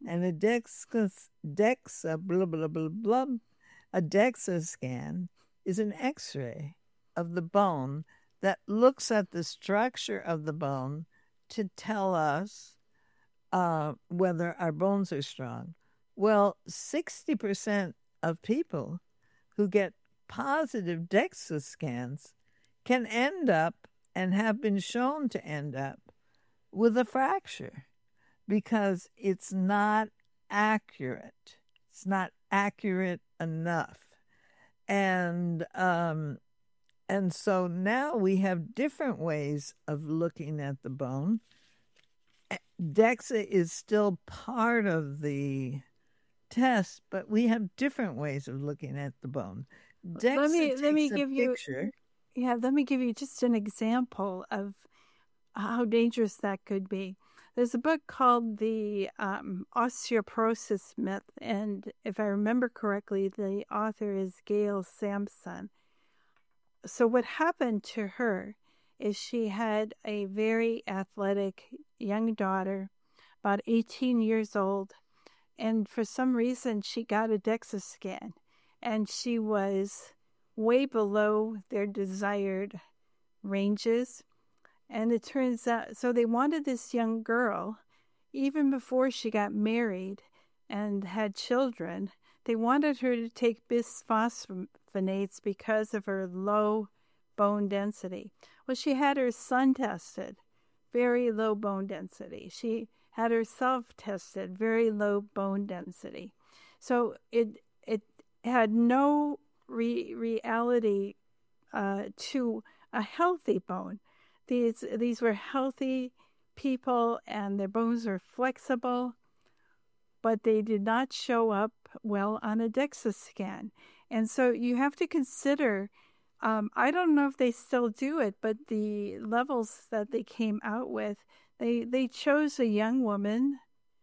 And blah, blah, blah, blah, a DEXA scan is an x ray of the bone that looks at the structure of the bone to tell us whether our bones are strong. Well, 60% of people who get positive DEXA scans can end up and have been shown to end up with a fracture because it's not accurate. It's not accurate enough. And so now we have different ways of looking at the bone. DEXA is still part of the test, but we have different ways of looking at the bone. DEXA let me takes a give you picture. yeah, let me give you just an example of how dangerous that could be. There's a book called The Osteoporosis Myth, and if I remember correctly, the author is Gail Sampson. So, what happened to her is she had a very athletic young daughter, about 18 years old, and for some reason, she got a DEXA scan, and she was way below their desired ranges. And it turns out, so they wanted this young girl, even before she got married and had children, they wanted her to take bisphosphonates because of her low bone density. Well, she had her son tested, very low bone density. She had herself tested, very low bone density. So it had no reality to a healthy bone. These were healthy people, and their bones were flexible, but they did not show up well on a DEXA scan. And so you have to consider. I don't know if they still do it, but the levels that they came out with, they chose a young woman's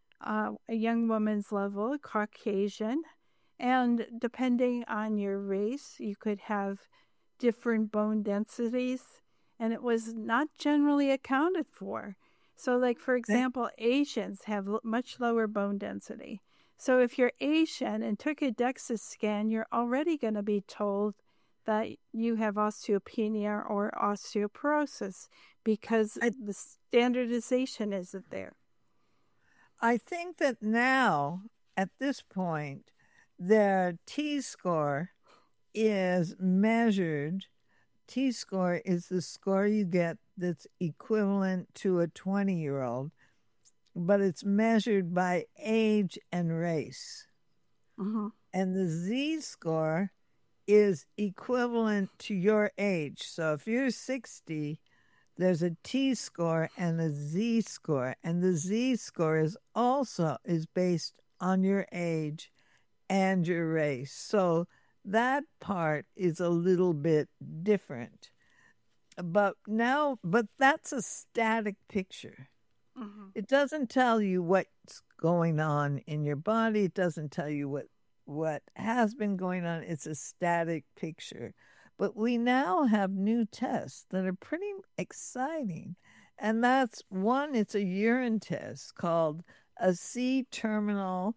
level, Caucasian, and depending on your race, you could have different bone densities, and it was not generally accounted for. So, like, for example, Asians have much lower bone density. So, if you're Asian and took a DEXA scan, you're already going to be told that you have osteopenia or osteoporosis because the standardization isn't there. I think that now, at this point, their T score is measured. T score is the score you get that's equivalent to a 20-year-old, but it's measured by age and race. Mm-hmm. And the Z score is equivalent to your age. So if you're 60, there's a T score and a Z score, and the Z score is based on your age and your race. So that part is a little bit different. But that's a static picture. Mm-hmm. It doesn't tell you what's going on in your body. It doesn't tell you what has been going on. It's a static picture. But we now have new tests that are pretty exciting. And that's one, it's a urine test called a C-terminal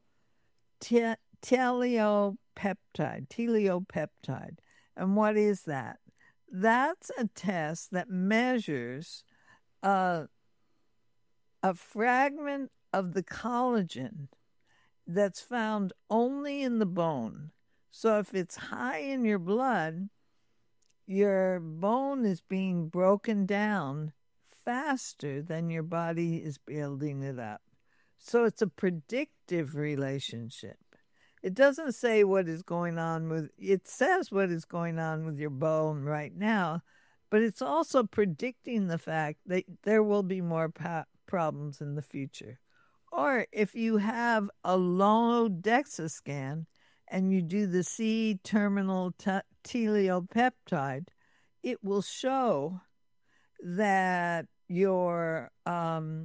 teleopeptide. And what is that? That's a test that measures a fragment of the collagen that's found only in the bone. So if it's high in your blood, your bone is being broken down faster than your body is building it up. So it's a predictive relationship. It doesn't say what is going on it says what is going on with your bone right now, but it's also predicting the fact that there will be more problems in the future. Or if you have a low DEXA scan and you do the C-terminal teleopeptide, it will show that your and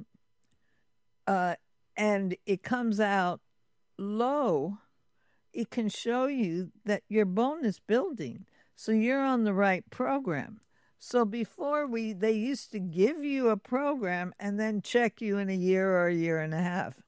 it comes out low. It can show you that your bone is building, so you're on the right program. So before they used to give you a program and then check you in a year or a year and a half.